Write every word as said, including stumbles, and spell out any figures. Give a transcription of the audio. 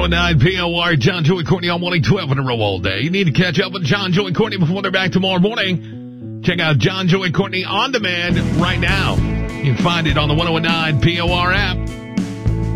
oh nine P O R, John, Joey, Courtney on morning twelve in a row all day. You need to catch up with John, Joey, Courtney before they're back tomorrow morning. Check out John, Joey, Courtney on demand right now. You can find it on the one oh nine P O R app.